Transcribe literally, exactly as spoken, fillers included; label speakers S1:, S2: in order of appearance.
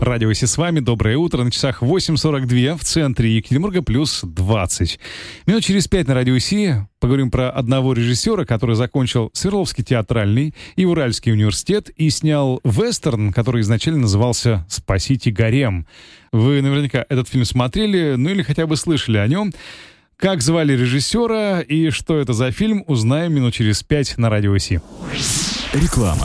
S1: Радио Си с вами. Доброе утро. На часах восемь сорок два в центре Екатеринбурга, плюс двадцать. Минут через пять на Радио Си поговорим про одного режиссера, который закончил Свердловский театральный и Уральский университет и снял вестерн, который изначально назывался «Спасите гарем». Вы наверняка этот фильм смотрели, ну или хотя бы слышали о нем. Как звали режиссера и что это за фильм, узнаем минут через пять на Радио Си.
S2: Реклама.